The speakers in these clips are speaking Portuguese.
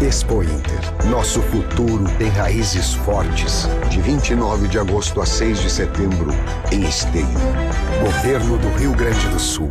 Expo Inter. Nosso futuro tem raízes fortes. De 29 de agosto a 6 de setembro, em Esteio. Governo do Rio Grande do Sul.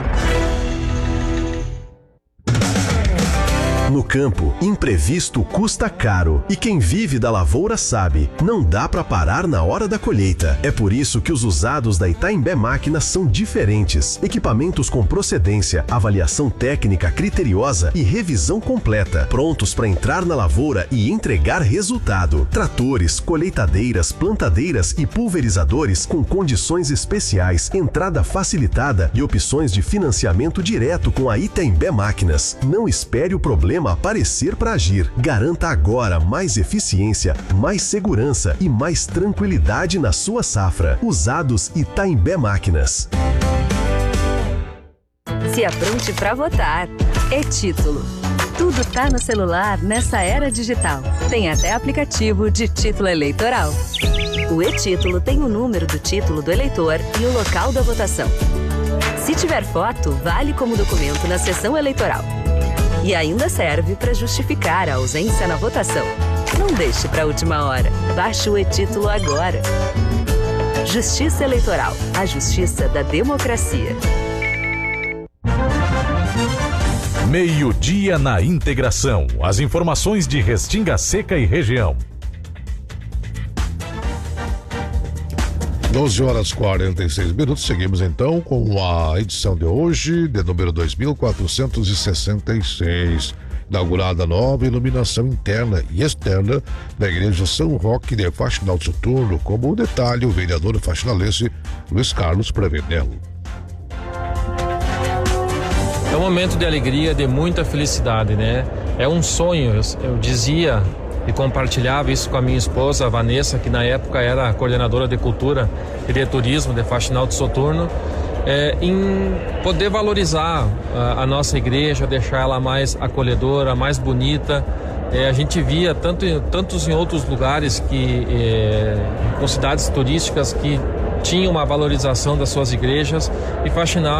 No campo, imprevisto custa caro. E quem vive da lavoura sabe, não dá para parar na hora da colheita. É por isso que os usados da Itaimbé Máquinas são diferentes. Equipamentos com procedência, avaliação técnica criteriosa e revisão completa. Prontos para entrar na lavoura e entregar resultado. Tratores, colheitadeiras, plantadeiras e pulverizadores com condições especiais, entrada facilitada e opções de financiamento direto com a Itaimbé Máquinas. Não espere o problema aparecer para agir. Garanta agora mais eficiência, mais segurança e mais tranquilidade na sua safra. Usados Itaimbé Máquinas. Se apronte para votar. E-Título. Tudo tá no celular nessa era digital. Tem até aplicativo de título eleitoral. O E-Título tem o número do título do eleitor e o local da votação. Se tiver foto, vale como documento na sessão eleitoral. E ainda serve para justificar a ausência na votação. Não deixe para a última hora. Baixe o E-Título agora. Justiça Eleitoral. A justiça da democracia. Meio-dia na integração. As informações de Restinga Seca e região. 12h46. Seguimos então com a edição de hoje, de número 2466. Inaugurada nova iluminação interna e externa da Igreja São Roque de Faxinal Soturno, como detalhe o vereador faxinalense Luiz Carlos Prevenello. É um momento de alegria, de muita felicidade, né? É um sonho, eu dizia e compartilhava isso com a minha esposa, a Vanessa, que na época era coordenadora de cultura e de turismo de Faxinal de Soturno, em poder valorizar a nossa igreja, deixar ela mais acolhedora, mais bonita. A gente via tantos em outros lugares com cidades turísticas que tinham uma valorização das suas igrejas, e Faxinal